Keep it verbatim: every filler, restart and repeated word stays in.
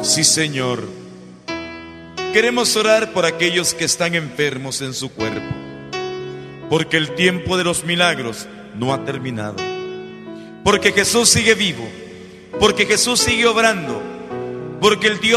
Sí, Señor. Queremos orar por aquellos que están enfermos en su cuerpo, porque el tiempo de los milagros no ha terminado, porque Jesús sigue vivo, porque Jesús sigue obrando, porque el Dios